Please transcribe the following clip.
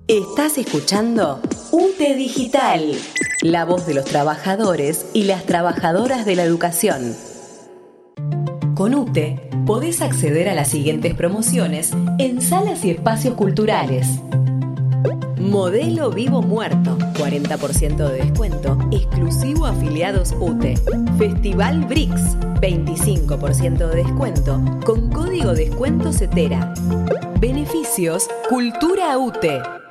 Estás escuchando UTE Digital, la voz de los trabajadores y las trabajadoras de la educación. Con UTE podés acceder a las siguientes promociones en salas y espacios culturales. Modelo Vivo Muerto, 40% de descuento, exclusivo a afiliados UTE. Festival BRICS, 25% de descuento, con código descuento CETERA. Beneficios Cultura UTE.